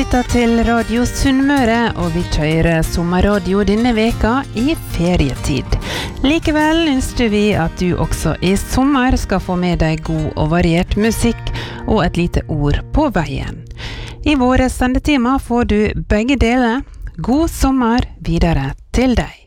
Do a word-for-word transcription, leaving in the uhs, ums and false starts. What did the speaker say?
lytter til Radio Sunnmøre, og vi kjører sommerradio denne veka i ferietid. Likevel ønsker vi at du også i sommer skal få med deg god og variert musikk og et lite ord på veien. I våre sendetimer får du begge deler. God sommer videre til deg.